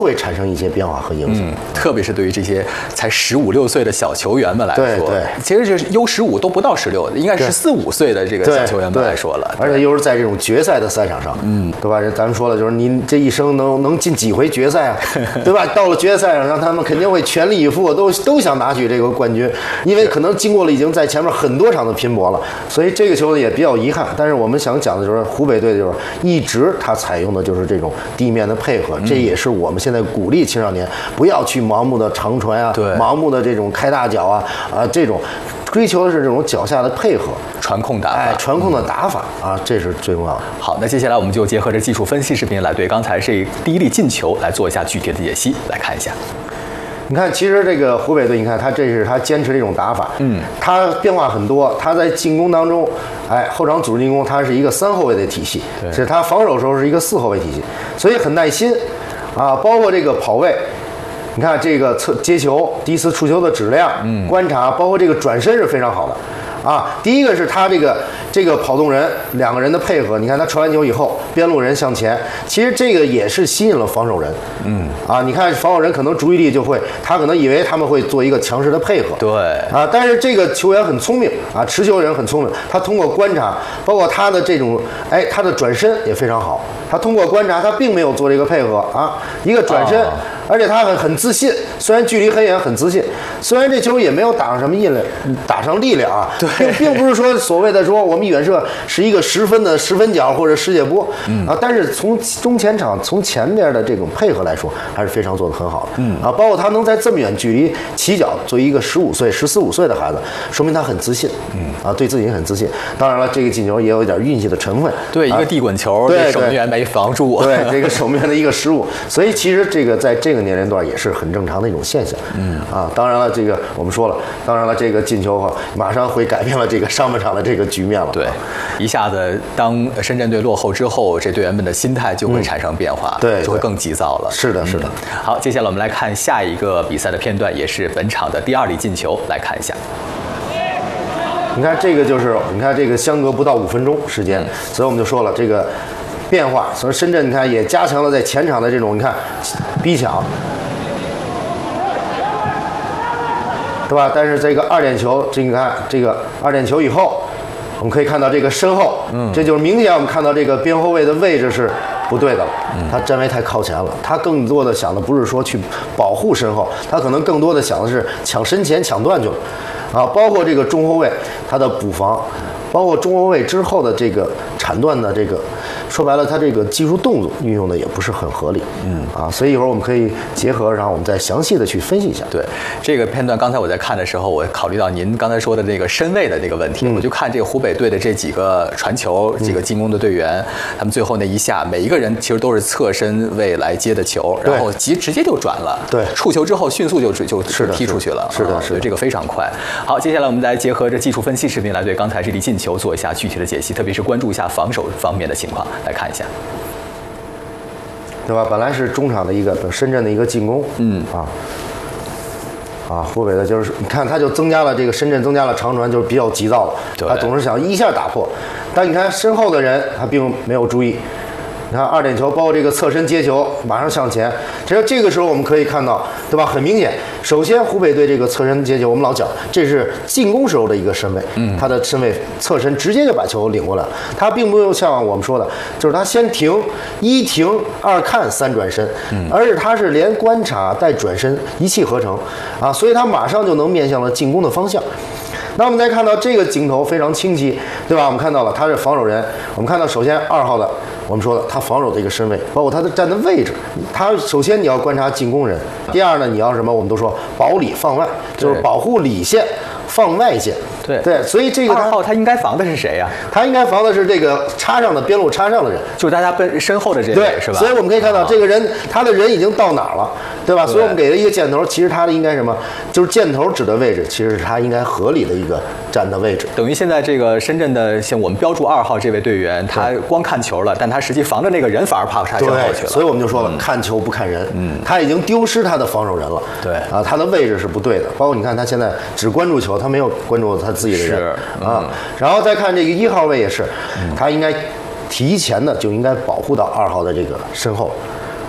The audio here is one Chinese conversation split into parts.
会产生一些变化和影响。 特别是对于这些才15、16岁的小球员们来说， 对， 其实这U15都不到16，应该是4、5岁的这个小球员们来说了。 而且又是在这种决赛的赛场上，对吧？咱们说了，就是您这一生能进几回决赛啊，对吧？到了决赛上，让他们肯定会全力以赴，都想拿取这个冠军，因为可能经过了已经在前面很多场的拼搏了，所以这个球也比较遗憾。但是我们想讲的就是湖北队就是一直他采用的就是这种地面的配合，这也是我们现在鼓励青少年不要去盲目的长传啊，盲目的这种开大脚啊，这种追求的是这种脚下的配合、 传控打法， 传控的打法啊，这是最重要的。 好，那接下来我们就结合着技术分析视频来对刚才这第一粒进球来做一下具体的解析，来看一下。 你看，其实这个湖北队，你看这是他坚持这种打法，他变化很多。他在进攻当中，后场组织进攻，他是一个3后卫的体系，是他防守时候是一个4后卫体系，所以很耐心啊，包括这个跑位。你看这个接球、第一次触球的质量，观察，包括这个转身是非常好的啊。第一个是他这个跑动人2个人的配合，你看他传完球以后，边路人向前，其实这个也是吸引了防守人，你看防守人可能注意力他可能以为他们会做一个强势的配合， 对啊，但是这个球员很聪明啊，持球人很聪明，他通过观察，包括他的这种他的转身也非常好，他通过观察，他并没有做这个配合啊，一个转身。而且他很自信，虽然距离很远，很自信。虽然这球也没有打上什么打上力量啊，并不是说所谓的说我们远射是一个10分的10分脚或者世界波啊，但是从中前场从前面的这种配合来说，还是非常做得很好的包括他能在这么远距离起脚，作为一个15岁、14、15岁的孩子，说明他很自信对自己很自信。当然了，这个进球也有一点运气的成分， 对一个地滚球，对守门员没防住， 对这个守门员的一个失误，所以其实这个在这个年龄段也是很正常的一种现象。当然了，这个我们说了，当然了，这个进球马上会改变了这个上半场的这个局面了。 对，一下子当深圳队落后之后，这队员们的心态就会产生变化， 对， 就会更急躁了。 是的，是的。 好，接下来我们来看下一个比赛的片段，也是本场的第2粒进球，来看一下。 你看这个你看这个相隔不到5分钟时间，所以我们就说了这个变化。所以深圳你看也加强了在前场的这种你看逼抢，对吧？但是这个2点球，你看这个2点球以后，我们可以看到这个身后，这就是明显我们看到这个边后卫的位置是不对的了，他站位太靠前了，他更多的想的不是说去保护身后，他可能更多的想的是抢身前抢断去了包括这个中后卫他的补防，包括中后卫之后的这个铲断的这个，说白了他这个技术动作运用的也不是很合理，所以一会儿我们可以结合，然后我们再详细的去分析一下。 对这个片段，刚才我在看的时候，我考虑到您刚才说的这个身位的这个问题，我就看这个湖北队的这几个传球、几个进攻的队员，他们最后那一下，每一个人其实都是侧身位来接的球，然后直接就转了， 对， 触球之后迅速就踢出去了， 是的， 所以这个非常快。好，接下来我们再结合着技术分析视频来对刚才这粒进球做一下具体的解析，特别是关注一下防守方面的情况，来看一下。 对吧？本来是中场的一个深圳的一个进攻，湖北的就是你看他就增加了这个深圳增加了长传，就是比较急躁了，他总是想一下打破，但你看身后的人他并没有注意。你看2点球，包括这个侧身接球，马上向前。这个时候我们可以看到，对吧？很明显，首先湖北队这个侧身接球，我们老讲这是进攻时候的一个身位，他的身位侧身直接就把球领过来了。他并没有像我们说的，就是他先停，1停2看3转身，而是他是连观察带转身一气呵成所以他马上就能面向了进攻的方向。那我们再看到这个镜头非常清晰，对吧？我们看到了他是防守人，我们看到首先2号的，我们说的他防守的一个身位，包括他的站的位置，他首先你要观察进攻人，第二呢你要什么？我们都说保里放外，就是保护里线，放外线。对，所以这个 2号他应该防的是谁呀？ 他应该防的是这个插上的边路插上的人， 就是大家身后的这位，是吧？ 所以我们可以看到这个人他的人已经到哪儿了，对吧？所以我们给了一个箭头，其实他的应该什么？就是箭头指的位置，其实是他应该合理的一个站的位置。 等于现在这个深圳的像我们标注2号这位队员，他光看球了，但他实际防着那个人反而跑他身后去了。 所以我们就说了，看球不看人，他已经丢失他的防守人了。 对他的位置是不对的。包括你看他现在只关注球，他没有关注他自己的人然后再看这个1号位也是，他应该提前的就应该保护到2号的这个身后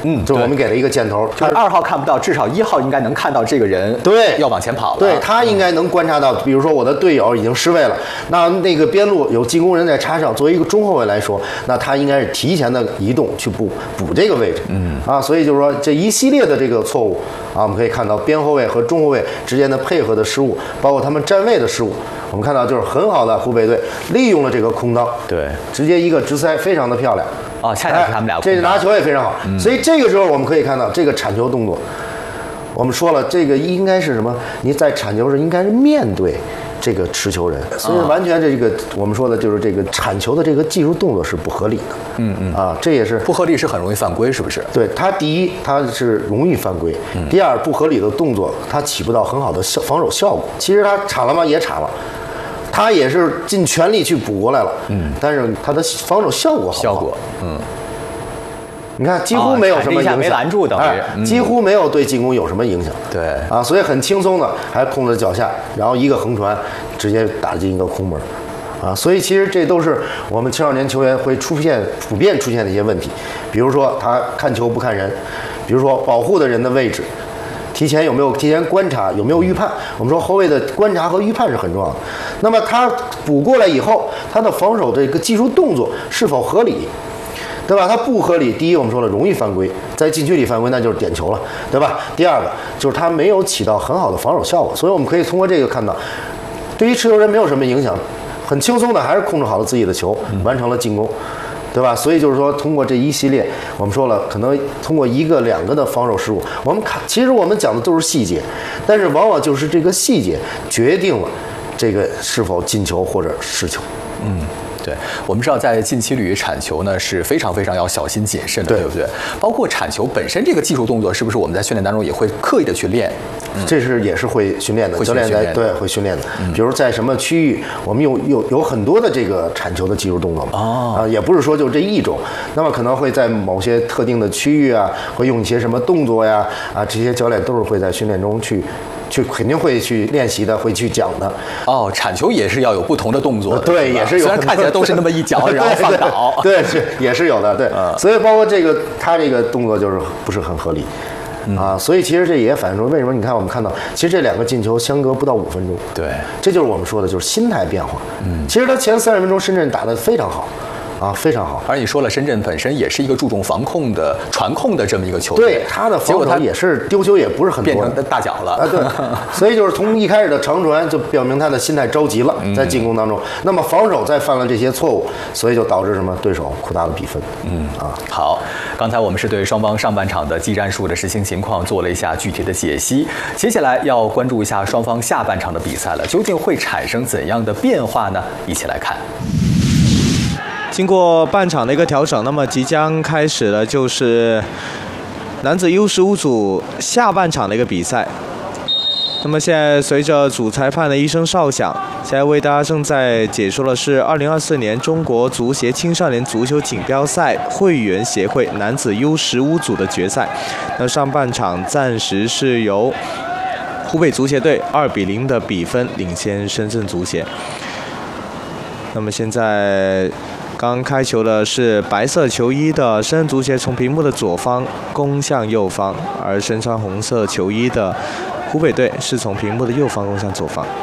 就是我们给了一个箭头， 就是2号看不到，至少1号应该能看到这个人， 对， 要往前跑了， 对他应该能观察到，比如说我的队友已经失位了，那个边路有进攻人在插上，作为一个中后卫来说，那他应该是提前的移动去补这个位置，所以就是说这一系列的这个错误我们可以看到边后卫和中后卫之间的配合的失误，包括他们站位的失误，我们看到就是很好的湖北队利用了这个空当， 对， 直接一个直塞，非常的漂亮。 恰恰是他们俩这拿球也非常好，所以这个时候我们可以看到这个铲球动作，我们说了，这个应该是什么？你在铲球时应该是面对这个持球人，所以完全这个我们说的就是这个铲球的这个技术动作是不合理的。这也是不合理，是很容易犯规，是不是？ 对，它第一它是容易犯规，第二不合理的动作它起不到很好的防守效果。其实他铲了吗？也铲了。他也是尽全力去补过来了，但是他的防守效果好，你看几乎没有什么影响， 没拦住，等于几乎没有对进攻有什么影响， 对所以很轻松的还控制脚下，然后一个横传直接打进一个空门，所以其实这都是我们青少年球员会普遍出现的一些问题，比如说他看球不看人，比如说保护的人的位置。有没有提前观察，有没有预判？我们说后卫的观察和预判是很重要的。那么他补过来以后，他的防守这个技术动作是否合理，对吧？他不合理，第一我们说了容易犯规，在禁区里犯规那就是点球了，对吧？第二个就是他没有起到很好的防守效果，所以我们可以通过这个看到，对于持球人没有什么影响，很轻松的还是控制好了自己的球，完成了进攻。对吧？所以就是说，通过这一系列，我们说了，可能通过1个、2个的防守失误，我们看，其实我们讲的都是细节，但是往往就是这个细节决定了这个是否进球或者失球。 对，我们知道在禁区里铲球呢是非常非常要小心谨慎的，对不对？包括铲球本身这个技术动作，是不是我们在训练当中也会刻意的去练？ 这也是会训练的，教练会训练的。比如在什么区域，我们有很多的这个铲球的技术动作嘛。也不是说就这一种，那么可能会在某些特定的区域会用一些什么动作呀，这些教练都是会在训练中去肯定会去练习的，会去讲的。 铲球也是要有不同的动作的， 对，也是有。 虽然看起来都是那么一脚，然后放倒， 对，也是有的，对。所以包括他这个动作就是不是很合理。所以其实这也反映出为什么你看我们看到，其实这2个进球相隔不到5分钟， 对， 这就是我们说的就是心态变化。其实他前30分钟深圳打得非常好。非常好。 而你说了，深圳本身也是一个注重防控的、传控的这么一个球队， 对他的防守也是丢球也不是很多， 变成大脚了。 对，所以就是从一开始的长传就表明他的心态着急了，在进攻当中。那么防守再犯了这些错误，所以就导致什么？对手扩大了比分。 好，刚才我们是对双方上半场的技战术的实行情况做了一下具体的解析，接下来要关注一下双方下半场的比赛了，究竟会产生怎样的变化呢？一起来看。 经过半场的一个调整，那么即将开始的就是男子 U15组下半场的一个比赛。那么现在随着主裁判的一声哨响，现在为大家正在解说的是2024年中国足协青少年足球锦标赛会员协会男子 U15组的决赛。那上半场暂时是由湖北足协队2-0的比分领先深圳足协。那么现在刚开球的是白色球衣的深圳足协，从屏幕的左方攻向右方，而身穿红色球衣的湖北队是从屏幕的右方攻向左方。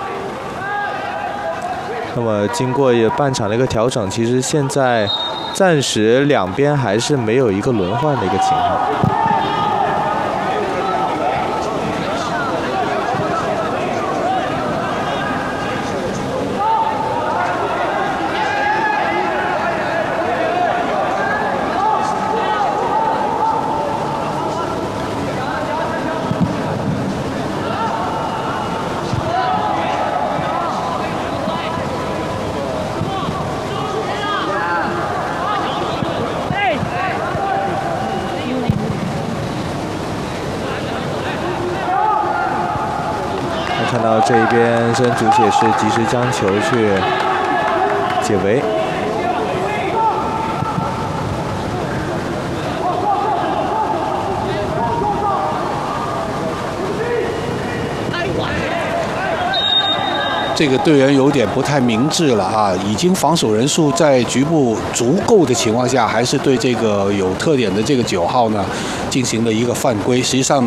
那么经过半场的一个调整，其实现在暂时两边还是没有一个轮换的一个情况。看到这一边，深圳足协也是及时将球去解围。 这个队员有点不太明智了啊！已经防守人数在局部足够的情况下，还是对这个有特点的这个9号呢进行了一个犯规。实际上，